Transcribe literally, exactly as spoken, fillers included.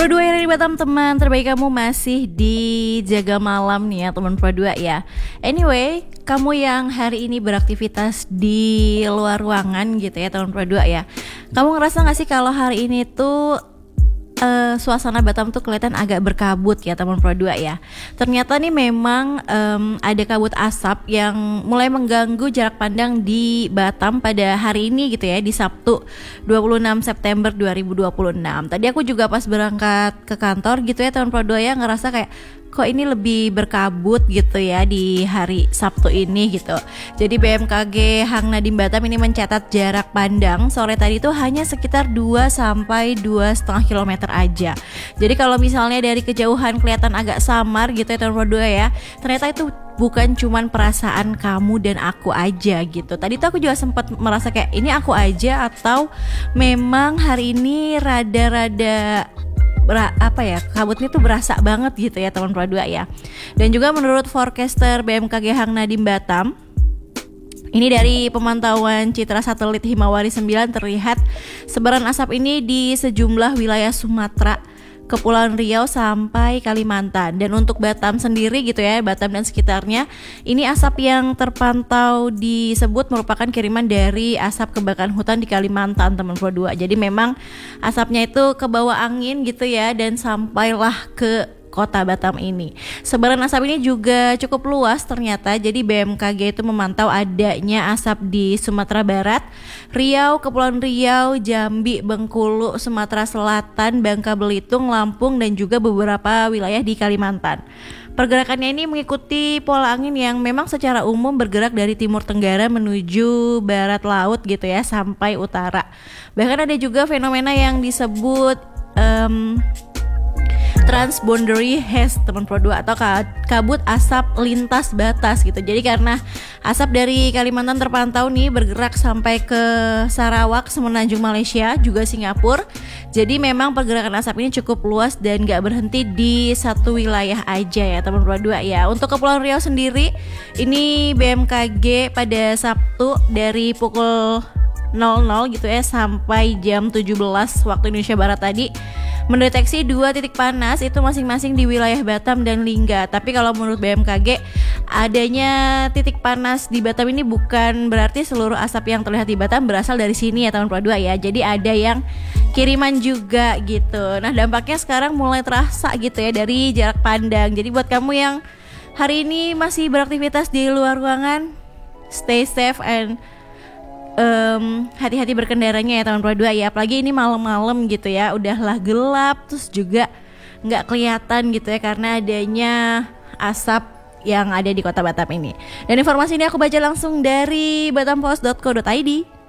Pro dua yang ada di Batam, teman terbaik kamu masih di jaga malam nih ya teman Pro dua ya. Anyway, kamu yang hari ini beraktivitas di luar ruangan gitu ya teman Pro dua ya. Kamu ngerasa gak sih kalau hari ini tuh Uh, suasana Batam tuh kelihatan agak berkabut ya teman Pro dua ya. Ternyata nih memang um, ada kabut asap yang mulai mengganggu jarak pandang di Batam pada hari ini gitu ya, di Sabtu dua puluh enam September dua ribu dua puluh enam. Tadi aku juga pas berangkat ke kantor gitu ya teman Pro dua ya, ngerasa kayak kok ini lebih berkabut gitu ya di hari Sabtu ini gitu. Jadi B M K G Hang Nadiem Batam ini mencatat jarak pandang sore tadi itu hanya sekitar dua sampai dua koma lima kilometer aja. Jadi kalau misalnya dari kejauhan kelihatan agak samar gitu ya teman Pro dua ya, ternyata itu bukan cuman perasaan kamu dan aku aja gitu. Tadi tuh aku juga sempat merasa kayak ini aku aja atau memang hari ini rada-rada Ber- apa ya kabutnya tuh berasa banget gitu ya teman Pro dua ya. Dan juga menurut forecaster B M K G Hang Nadiem Batam, ini dari pemantauan citra satelit Himawari sembilan terlihat sebaran asap ini di sejumlah wilayah Sumatera, Kepulauan Riau sampai Kalimantan. Dan untuk Batam sendiri gitu ya, Batam dan sekitarnya, ini asap yang terpantau disebut merupakan kiriman dari asap kebakaran hutan di Kalimantan teman Pro dua. Jadi memang asapnya itu kebawa angin gitu ya dan sampailah ke kota Batam ini. Sebaran asap ini juga cukup luas ternyata. Jadi B M K G itu memantau adanya asap di Sumatera Barat, Riau, Kepulauan Riau, Jambi, Bengkulu, Sumatera Selatan, Bangka Belitung, Lampung, dan juga beberapa wilayah di Kalimantan. Pergerakannya ini mengikuti pola angin yang memang secara umum bergerak dari timur tenggara menuju barat laut gitu ya sampai utara. Bahkan ada juga fenomena yang disebut um, transboundary haze teman Pro dua atau kabut asap lintas batas gitu. Jadi karena asap dari Kalimantan terpantau nih bergerak sampai ke Sarawak, Semenanjung Malaysia, juga Singapura. Jadi memang pergerakan asap ini cukup luas dan gak berhenti di satu wilayah aja ya teman Pro dua ya. Untuk Kepulauan Riau sendiri, ini B M K G pada Sabtu dari pukul nol nol gitu ya sampai jam tujuh belas waktu Indonesia Barat tadi mendeteksi dua titik panas itu masing-masing di wilayah Batam dan Lingga. Tapi kalau menurut B M K G, adanya titik panas di Batam ini bukan berarti seluruh asap yang terlihat di Batam berasal dari sini ya teman Pro dua ya. Jadi ada yang kiriman juga gitu. Nah, dampaknya sekarang mulai terasa gitu ya dari jarak pandang. Jadi buat kamu yang hari ini masih beraktivitas di luar ruangan, stay safe and Um, hati-hati berkendaranya ya teman Pro dua ya. Apalagi ini malam-malam gitu ya, udahlah gelap, terus juga nggak kelihatan gitu ya karena adanya asap yang ada di kota Batam ini. Dan informasi ini aku baca langsung dari batampost dot co dot id.